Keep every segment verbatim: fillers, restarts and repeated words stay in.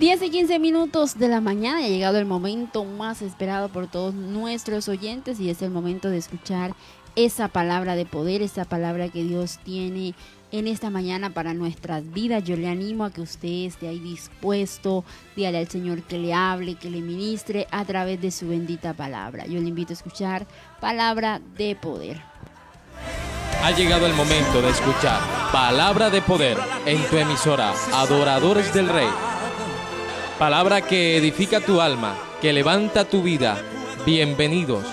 diez y quince minutos de la mañana, ha llegado el momento más esperado por todos nuestros oyentes y es el momento de escuchar esa palabra de poder, esa palabra que Dios tiene en esta mañana para nuestras vidas. Yo le animo a que usted esté ahí dispuesto, dígale al Señor que le hable, que le ministre a través de su bendita palabra. Yo le invito a escuchar palabra de poder. Ha llegado el momento de escuchar palabra de poder en tu emisora Adoradores del Rey. Palabra que edifica tu alma, que levanta tu vida. Bienvenidos.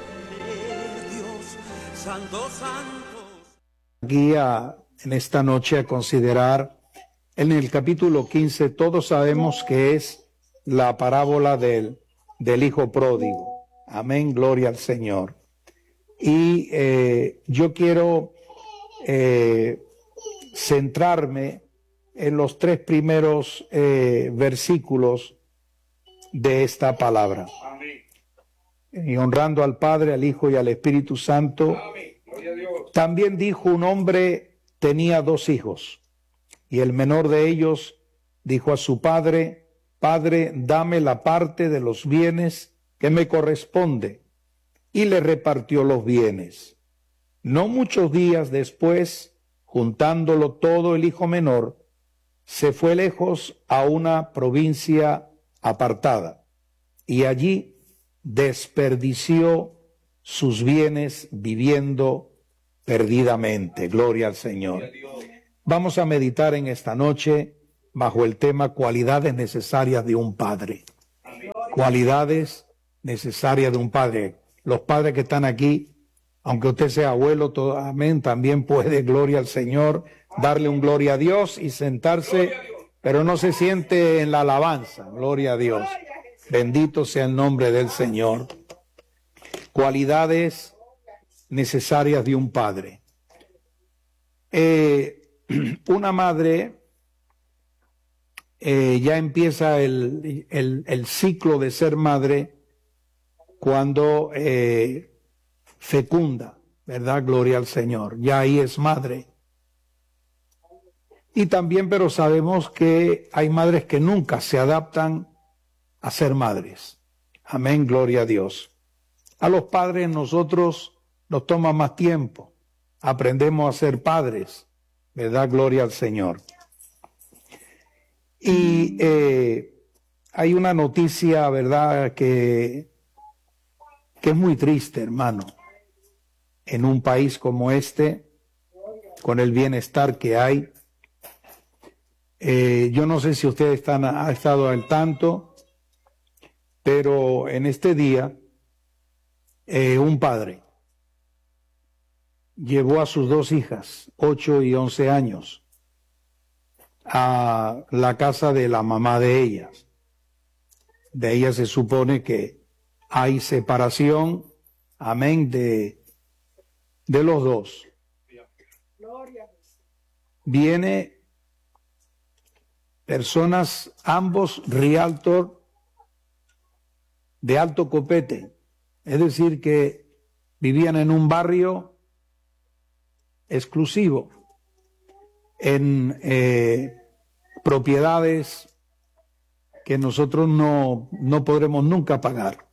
Guía en esta noche a considerar en el capítulo quince, todos sabemos que es la parábola del, del hijo pródigo. Amén, gloria al Señor. Y eh, yo quiero eh, centrarme en los tres primeros eh, versículos de esta palabra. Amén. Y honrando al Padre, al Hijo y al Espíritu Santo. Amén. Gloria a Dios. También dijo: un hombre tenía dos hijos, y el menor de ellos dijo a su padre: Padre, dame la parte de los bienes que me corresponde. Y le repartió los bienes. No muchos días después, juntándolo todo, el hijo menor se fue lejos a una provincia apartada y allí desperdició sus bienes viviendo perdidamente. Gloria al Señor. Vamos a meditar en esta noche bajo el tema cualidades necesarias de un padre. Cualidades necesarias de un padre. Los padres que están aquí, aunque usted sea abuelo, todo, amén, también puede, gloria al Señor, darle un gloria a Dios y sentarse, pero no se siente en la alabanza. Gloria a Dios. Bendito sea el nombre del Señor. Cualidades necesarias de un padre. Eh, una madre eh, ya empieza el, el, el ciclo de ser madre cuando eh, fecunda, ¿verdad? Gloria al Señor. Ya ahí es madre. Y también, pero sabemos que hay madres que nunca se adaptan a ser madres. Amén, gloria a Dios. A los padres nosotros nos toma más tiempo. Aprendemos a ser padres, ¿verdad? Gloria al Señor. Y eh, hay una noticia, ¿verdad?, que, que es muy triste, hermano. En un país como este, con el bienestar que hay. Eh, yo no sé si ustedes están, ha estado al tanto, pero en este día, eh, un padre llevó a sus dos hijas, ocho y once años, a la casa de la mamá de ellas. De ellas se supone que hay separación, amén, de, de los dos. Viene personas, ambos realtor de alto copete, es decir, que vivían en un barrio exclusivo, en eh, propiedades que nosotros no, no podremos nunca pagar.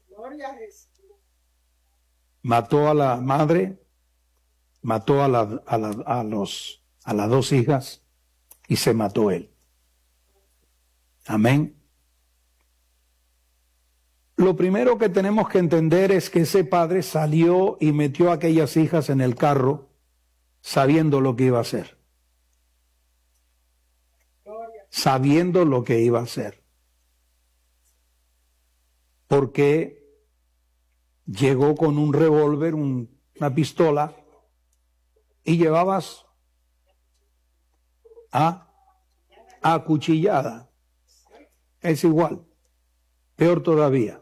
Mató a la madre, mató a, la, a, la, a, los, a las dos hijas y se mató él. Amén. Lo primero que tenemos que entender es que ese padre salió y metió a aquellas hijas en el carro sabiendo lo que iba a hacer. Sabiendo lo que iba a hacer. Porque llegó con un revólver, un, una pistola, y llevabas a acuchillada. Es igual, peor todavía.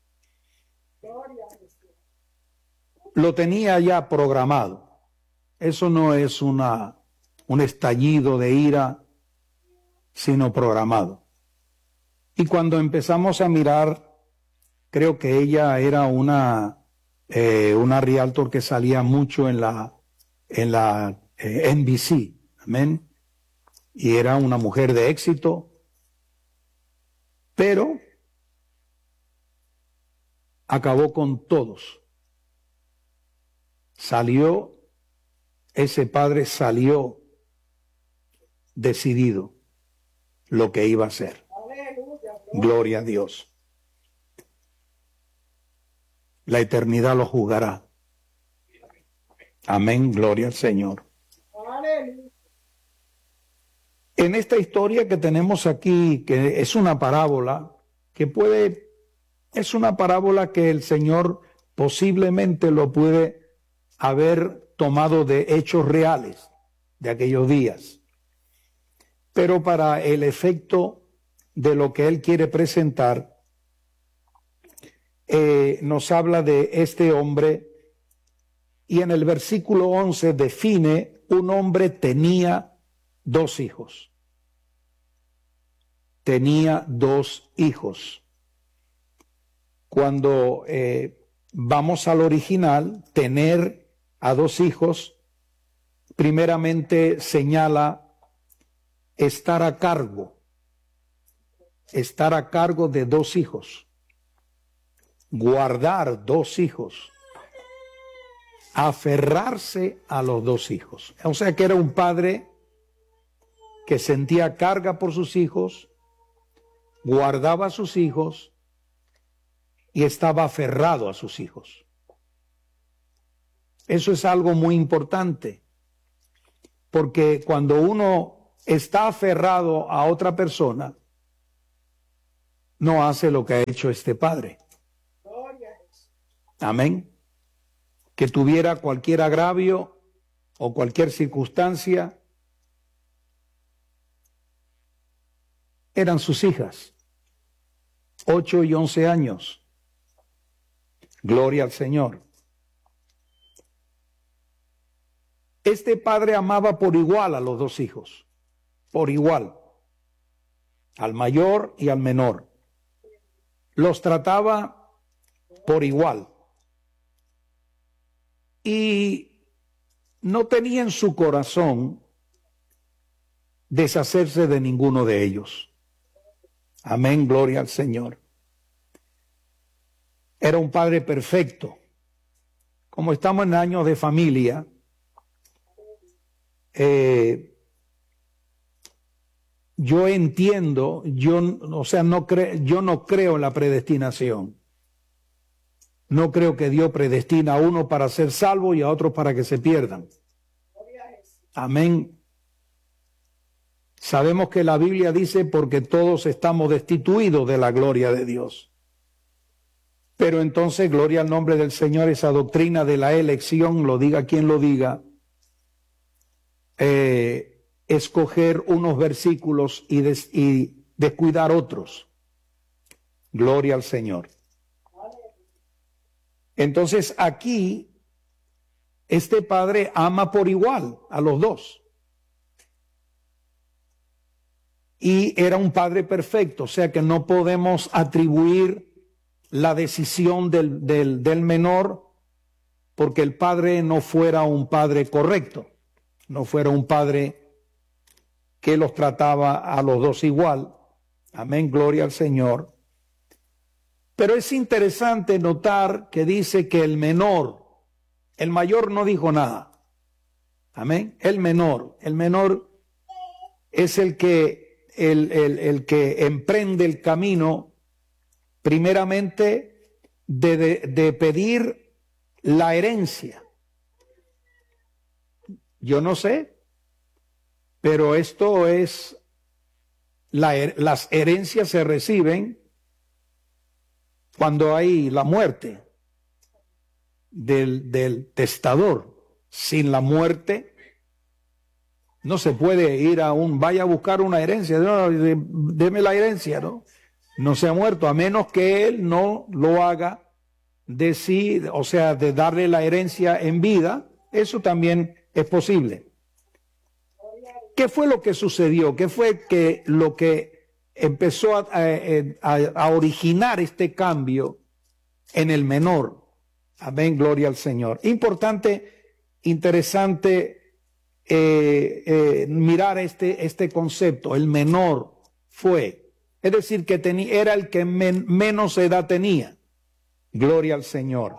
Lo tenía ya programado. Eso no es una, un estallido de ira, sino programado. Y cuando empezamos a mirar, creo que ella era una, eh, una realtor que salía mucho en la, en la eh, N B C, amén. Y era una mujer de éxito, pero acabó con todos. Salió, ese padre salió decidido lo que iba a hacer. Gloria a Dios. La eternidad lo juzgará. Amén, gloria al Señor. En esta historia que tenemos aquí, que es una parábola, que puede, es una parábola que el Señor posiblemente lo puede haber tomado de hechos reales de aquellos días. Pero para el efecto de lo que Él quiere presentar, eh, nos habla de este hombre, y en el versículo once define: un hombre tenía dos hijos. Tenía dos hijos. Cuando eh, vamos al original, tener a dos hijos, primeramente señala estar a cargo, estar a cargo de dos hijos, guardar dos hijos, aferrarse a los dos hijos. O sea que era un padre que sentía carga por sus hijos, guardaba a sus hijos y estaba aferrado a sus hijos. Eso es algo muy importante, porque cuando uno está aferrado a otra persona, no hace lo que ha hecho este padre. Amén. Que tuviera cualquier agravio o cualquier circunstancia, eran sus hijas, ocho y once años. Gloria al Señor. Este padre amaba por igual a los dos hijos, por igual, al mayor y al menor. Los trataba por igual. Y no tenía en su corazón deshacerse de ninguno de ellos. Amén, gloria al Señor. Era un padre perfecto. Como estamos en años de familia, eh, yo entiendo, yo, o sea, no cre, yo no creo en la predestinación. No creo que Dios predestina a uno para ser salvo y a otros para que se pierdan. Amén. Sabemos que la Biblia dice: porque todos estamos destituidos de la gloria de Dios. Pero entonces, gloria al nombre del Señor, esa doctrina de la elección, lo diga quien lo diga, eh, escoger unos versículos y, des, y descuidar otros. Gloria al Señor. Entonces aquí, este padre ama por igual a los dos. Y era un padre perfecto, o sea que no podemos atribuir la decisión del, del, del menor porque el padre no fuera un padre correcto, no fuera un padre que los trataba a los dos igual. Amén, gloria al Señor. Pero es interesante notar que dice que el menor, el mayor no dijo nada. Amén, el menor, el menor es el que El, el, el que emprende el camino primeramente de, de, de pedir la herencia. Yo no sé, pero esto es, la, las herencias se reciben cuando hay la muerte del, del testador. Sin la muerte no se puede ir a un, vaya a buscar una herencia, no, deme la herencia, ¿no? No se ha muerto, a menos que él no lo haga de sí, o sea, de darle la herencia en vida. Eso también es posible. ¿Qué fue lo que sucedió? ¿Qué fue que lo que empezó a, a, a originar este cambio en el menor? Amén, gloria al Señor. Importante, interesante Eh, eh, mirar este, este concepto. El menor fue Es decir, que tenía, era el que men, menos edad tenía. Gloria al Señor.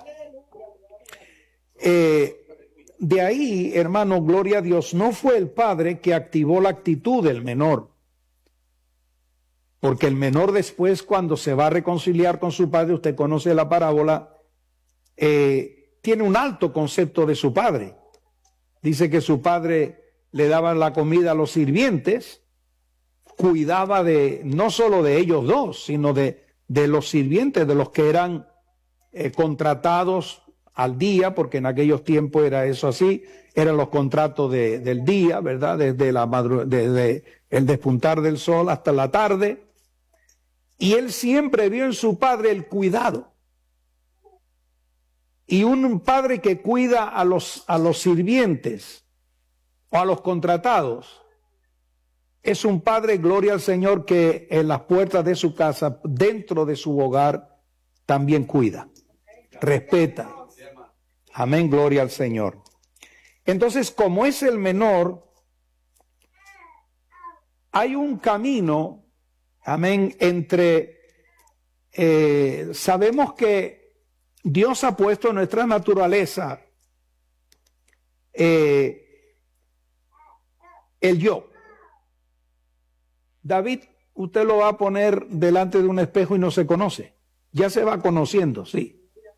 Eh, de ahí, hermano, gloria a Dios, no fue el padre que activó la actitud del menor. Porque el menor después, cuando se va a reconciliar con su padre, usted conoce la parábola, eh, tiene un alto concepto de su padre. Dice que su padre le daba la comida a los sirvientes, cuidaba de no solo de ellos dos, sino de, de los sirvientes, de los que eran eh, contratados al día, porque en aquellos tiempos era eso así, eran los contratos de, del día, ¿verdad? Desde, la madru- desde el despuntar del sol hasta la tarde. Y él siempre vio en su padre el cuidado. Y un padre que cuida a los, a los sirvientes o a los contratados es un padre, gloria al Señor, que en las puertas de su casa, dentro de su hogar, también cuida, respeta. Amén, gloria al Señor. Entonces, como es el menor, hay un camino, amén, entre, eh, sabemos que Dios ha puesto en nuestra naturaleza eh, el yo. David, usted lo va a poner delante de un espejo y no se conoce. Ya se va conociendo, sí.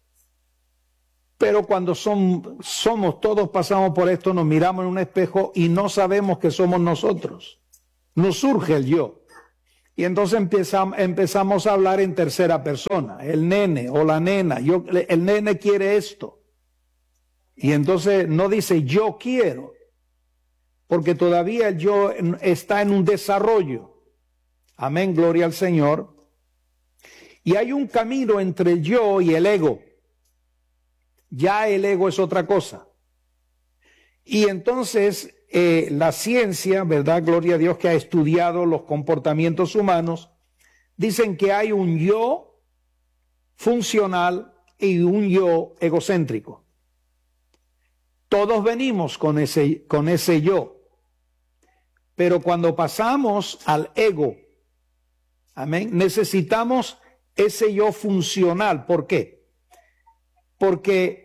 Pero cuando son, somos, todos pasamos por esto, nos miramos en un espejo y no sabemos que somos nosotros. Nos surge el yo. Y entonces empezamos, empezamos a hablar en tercera persona. El nene o la nena, yo, el nene quiere esto. Y entonces no dice yo quiero, porque todavía el yo está en un desarrollo. Amén, gloria al Señor. Y hay un camino entre el yo y el ego. Ya el ego es otra cosa. Y entonces eh, la ciencia, ¿verdad? Gloria a Dios, que ha estudiado los comportamientos humanos, dicen que hay un yo funcional y un yo egocéntrico. Todos venimos con ese, con ese yo. Pero cuando pasamos al ego, amén, necesitamos ese yo funcional. ¿Por qué? Porque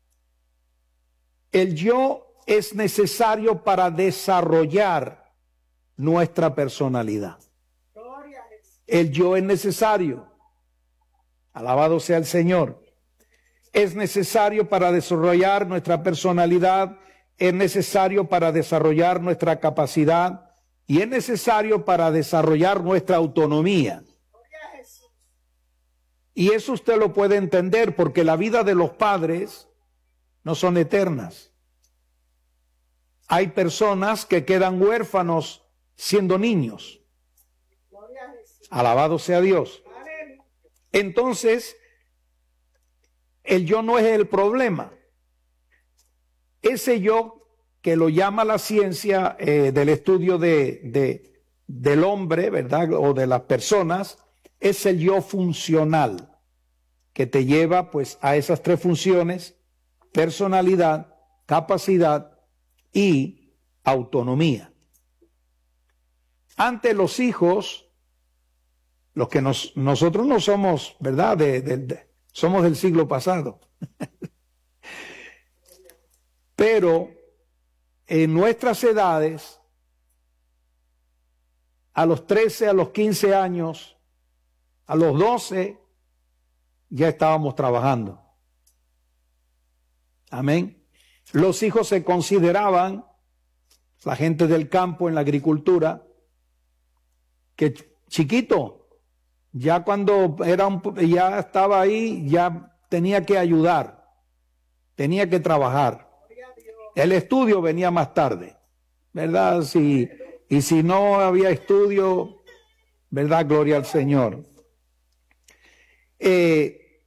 el yo es necesario para desarrollar nuestra personalidad. El yo es necesario. Alabado sea el Señor. Es necesario para desarrollar nuestra personalidad, es necesario para desarrollar nuestra capacidad y es necesario para desarrollar nuestra autonomía. Y eso usted lo puede entender porque la vida de los padres no son eternas. Hay personas que quedan huérfanos siendo niños. Alabado sea Dios. Entonces, el yo no es el problema. Ese yo que lo llama la ciencia eh, del estudio de, de, del hombre, ¿verdad? O de las personas, es el yo funcional, que te lleva pues a esas tres funciones: personalidad, capacidad y autonomía. Ante los hijos, los que nos, nosotros no somos, ¿verdad? De, de, de, somos del siglo pasado. Pero en nuestras edades, a los trece, a los quince años, a los doce, ya estábamos trabajando. Amén. Los hijos se consideraban, la gente del campo en la agricultura, que chiquito, ya cuando era un, ya estaba ahí, ya tenía que ayudar, tenía que trabajar. El estudio venía más tarde, ¿verdad? Si, y si no había estudio, ¿verdad? Gloria al Señor. Eh,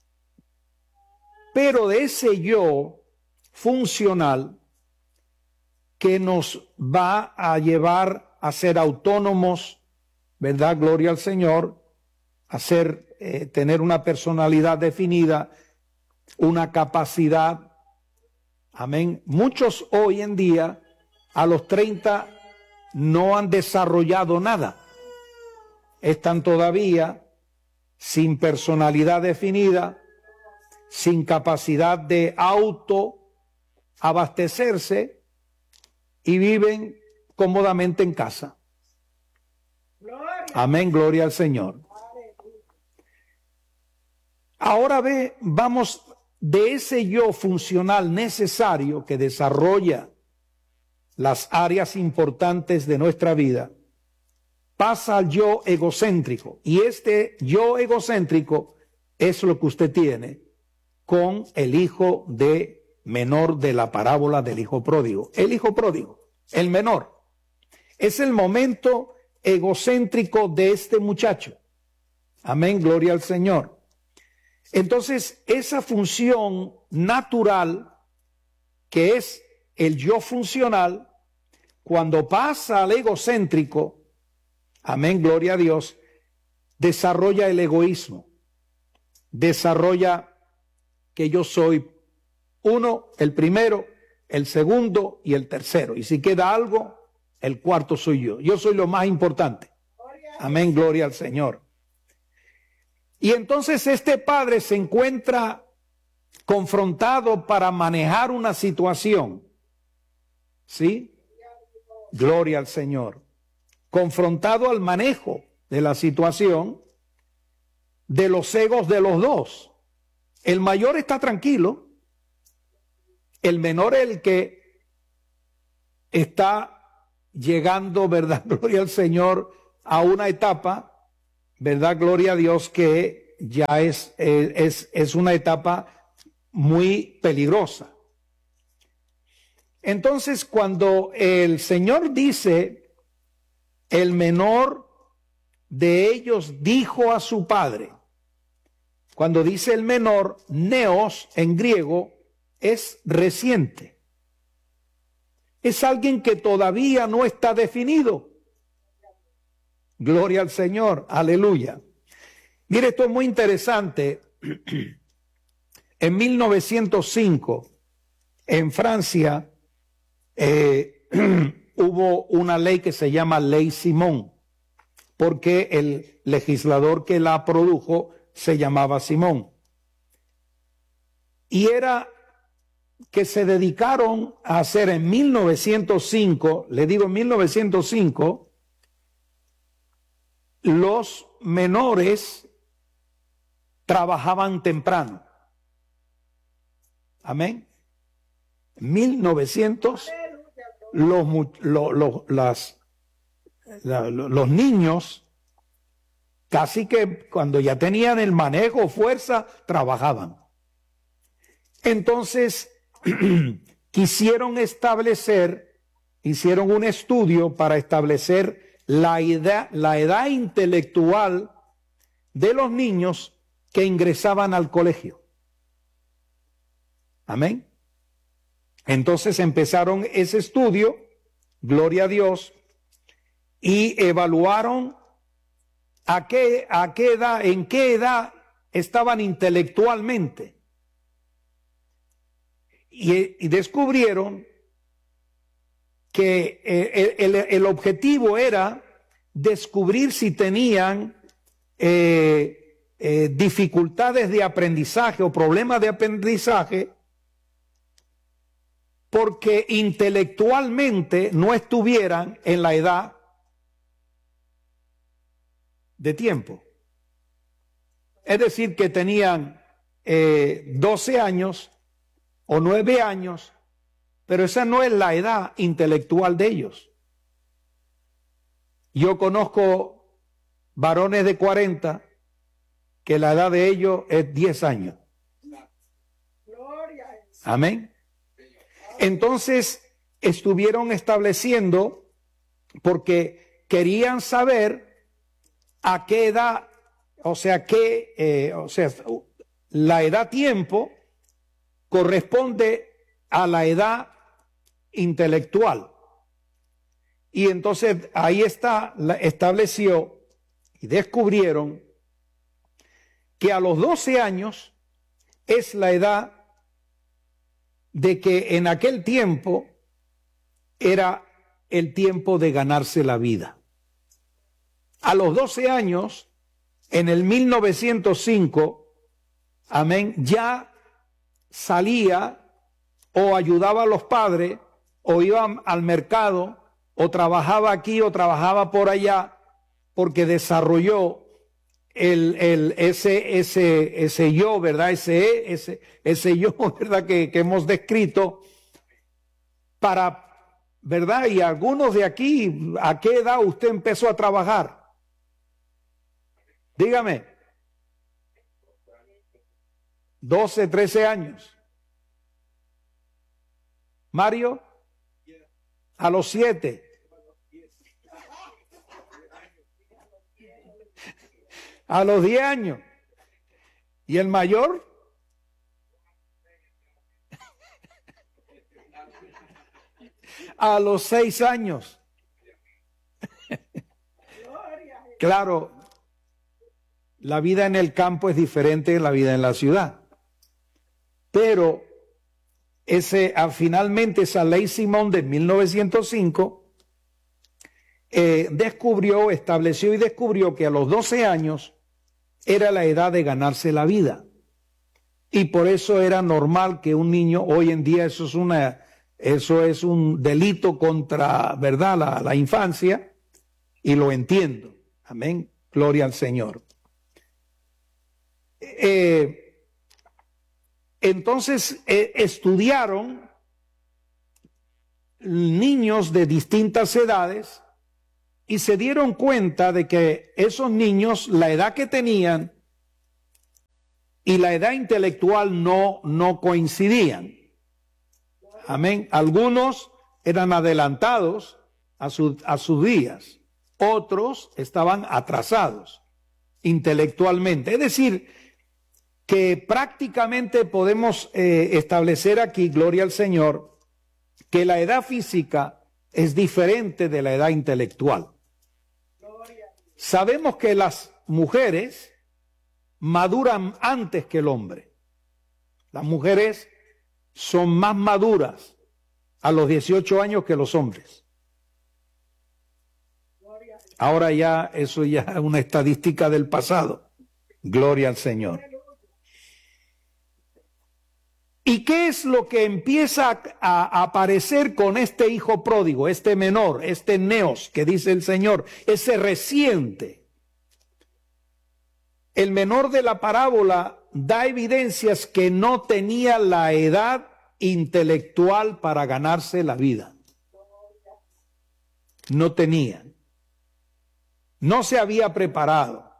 pero de ese yo funcional que nos va a llevar a ser autónomos, ¿verdad? Gloria al Señor, a ser, eh, tener una personalidad definida, una capacidad. Amén. Muchos hoy en día, a los treinta, no han desarrollado nada. están todavía sin personalidad definida, sin capacidad de autoabastecerse y viven cómodamente en casa. Amén, gloria al Señor. Ahora ve, vamos de ese yo funcional necesario que desarrolla las áreas importantes de nuestra vida, pasa al yo egocéntrico. Y este yo egocéntrico es lo que usted tiene con el hijo de menor de la parábola del hijo pródigo. El hijo pródigo, el menor, es el momento egocéntrico de este muchacho. Amén, gloria al Señor. Entonces, esa función natural, que es el yo funcional, cuando pasa al egocéntrico, amén, gloria a Dios, desarrolla el egoísmo, desarrolla que yo soy uno, el primero, el segundo y el tercero. Y si queda algo, el cuarto soy yo. Yo soy lo más importante. Amén, gloria al Señor. Y entonces este padre se encuentra confrontado para manejar una situación. ¿Sí? Gloria al Señor. Confrontado al manejo de la situación de los egos de los dos. El mayor está tranquilo. El menor es el que está llegando, ¿verdad? Gloria al Señor, a una etapa, ¿verdad? Gloria a Dios, que ya es, es, es una etapa muy peligrosa. Entonces, cuando el Señor dice, el menor de ellos dijo a su padre, cuando dice el menor, neos en griego, es reciente. Es alguien que todavía no está definido. Gloria al Señor, aleluya. Mire, esto es muy interesante. En mil novecientos cinco, en Francia, eh, hubo una ley que se llama Ley Simón, porque el legislador que la produjo se llamaba Simón. Y era que se dedicaron a hacer en mil novecientos cinco, le digo en mil novecientos cinco, los menores trabajaban temprano. Amén. mil novecientos, los, los, los, las, la, los niños, casi que cuando ya tenían el manejo, fuerza, trabajaban. Entonces, quisieron establecer, hicieron un estudio para establecer la edad, la edad intelectual de los niños que ingresaban al colegio. Amén. Entonces empezaron ese estudio, gloria a Dios, y evaluaron a qué, a qué edad, en qué edad estaban intelectualmente. Y, y descubrieron que eh, el, el objetivo era descubrir si tenían eh, eh, dificultades de aprendizaje o problemas de aprendizaje, porque intelectualmente no estuvieran en la edad de tiempo. Es decir, que tenían eh, doce años o nueve años, pero esa no es la edad intelectual de ellos. Yo conozco varones de cuarenta que la edad de ellos es diez años. Amén. Entonces estuvieron estableciendo, porque querían saber a qué edad, o sea, qué, eh, o sea, la edad tiempo corresponde a la edad intelectual. Y entonces ahí está, estableció y descubrieron que a los doce años es la edad de que en aquel tiempo era el tiempo de ganarse la vida. A los doce años, en el mil novecientos cinco, amén, ya salía o ayudaba a los padres, o iba al mercado, o trabajaba aquí o trabajaba por allá, porque desarrolló el, el, ese, ese, ese yo, ¿verdad? Ese, ese, ese yo, ¿verdad? Que, que hemos descrito para, ¿verdad? Y algunos de aquí, ¿a qué edad usted empezó a trabajar? Dígame. doce, trece años. Mario, a los siete. A los diez años. ¿Y el mayor? A los seis años. Claro, la vida en el campo es diferente de la vida en la ciudad. Pero ese, ah, finalmente esa ley Simón de mil novecientos cinco eh, descubrió, estableció y descubrió que a los doce años era la edad de ganarse la vida. Y por eso era normal que un niño, hoy en día eso es una, eso es un delito contra, ¿verdad?, la, la infancia, y lo entiendo. Amén. Gloria al Señor. Eh, entonces eh, estudiaron niños de distintas edades y se dieron cuenta de que esos niños, la edad que tenían y la edad intelectual no, no coincidían. Amén. Algunos eran adelantados a, su, a sus días, otros estaban atrasados intelectualmente. Es decir, que prácticamente podemos eh, establecer aquí, gloria al Señor, que la edad física es diferente de la edad intelectual. Sabemos que las mujeres maduran antes que el hombre. Las mujeres son más maduras a los dieciocho años que los hombres. Ahora ya, eso ya es una estadística del pasado. Gloria al Señor. ¿Y qué es lo que empieza a, a aparecer con este hijo pródigo, este menor, este neos que dice el Señor, ese reciente? El menor de la parábola da evidencias que no tenía la edad intelectual para ganarse la vida. No tenía. No se había preparado.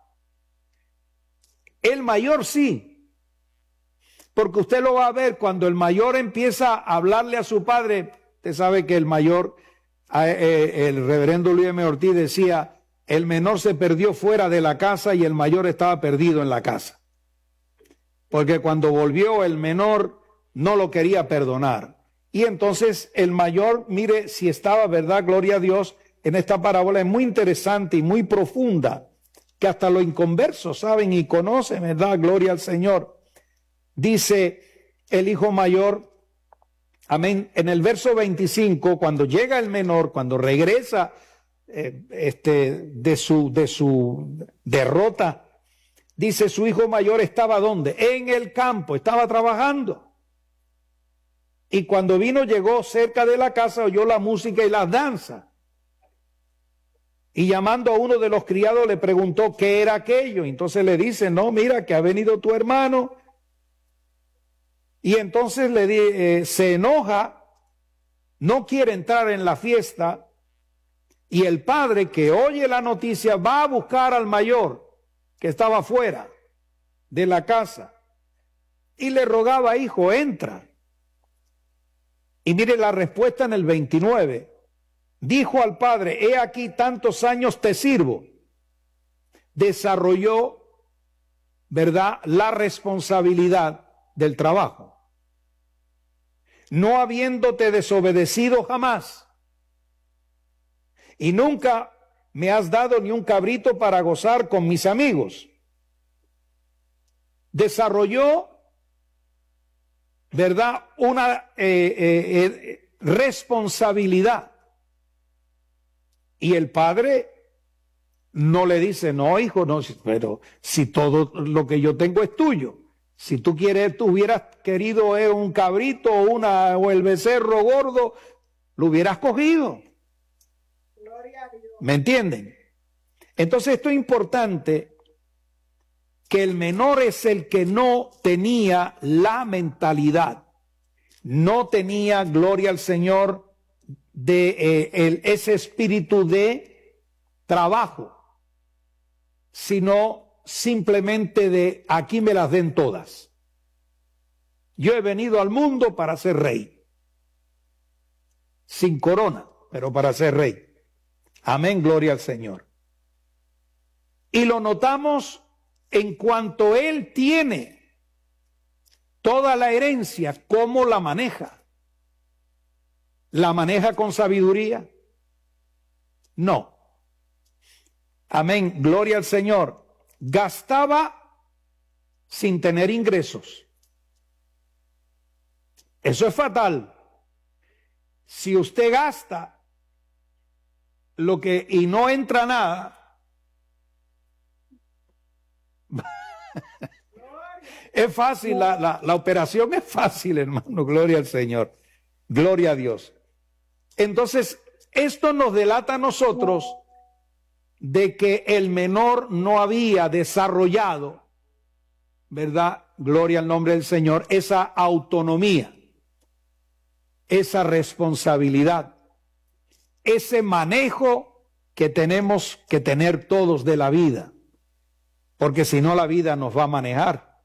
El mayor sí. Porque usted lo va a ver cuando el mayor empieza a hablarle a su padre. Usted sabe que el mayor, eh, el reverendo Luis M. Ortiz decía, el menor se perdió fuera de la casa y el mayor estaba perdido en la casa. Porque cuando volvió el menor no lo quería perdonar. Y entonces el mayor, mire si estaba, verdad, gloria a Dios, en esta parábola es muy interesante y muy profunda, que hasta los inconversos saben y conocen, verdad, gloria al Señor. Dice el hijo mayor, amén, en el verso veinticinco, cuando llega el menor, cuando regresa eh, este, de, su, de su derrota, dice su hijo mayor estaba ¿dónde? En el campo, estaba trabajando. Y cuando vino, llegó cerca de la casa, oyó la música y las danzas. Y llamando a uno de los criados le preguntó qué era aquello. Entonces le dice, no, mira que ha venido tu hermano. Y entonces le di, eh, se enoja, no quiere entrar en la fiesta, y el padre que oye la noticia va a buscar al mayor que estaba fuera de la casa y le rogaba, hijo, entra. Y mire la respuesta en el veintinueve. Dijo al padre, he aquí tantos años te sirvo. Desarrolló, ¿verdad?, la responsabilidad del trabajo, no habiéndote desobedecido jamás, y nunca me has dado ni un cabrito para gozar con mis amigos. Desarrolló, ¿verdad?, una eh, eh, eh, responsabilidad, y el padre no le dice, no, hijo, no, pero si todo lo que yo tengo es tuyo. Si tú quieres, tú hubieras querido eh, un cabrito o, una, o el becerro gordo, lo hubieras cogido. ¿Me entienden? Entonces esto es importante, que el menor es el que no tenía la mentalidad, no tenía, gloria al Señor, de eh, el, ese espíritu de trabajo, sino simplemente de aquí me las den todas. Yo he venido al mundo para ser rey, sin corona, pero para ser rey. Amén, gloria al Señor. Y lo notamos en cuanto él tiene toda la herencia, ¿cómo la maneja? ¿La maneja con sabiduría? No. Amén, gloria al Señor. Gastaba sin tener ingresos. Eso es fatal. Si usted gasta lo que y no entra nada, es fácil, la, la, la operación es fácil, hermano, gloria al Señor, gloria a Dios. Entonces, esto nos delata a nosotros de que el menor no había desarrollado, ¿verdad? Gloria al nombre del Señor, esa autonomía, esa responsabilidad, ese manejo que tenemos que tener todos de la vida, porque si no la vida nos va a manejar.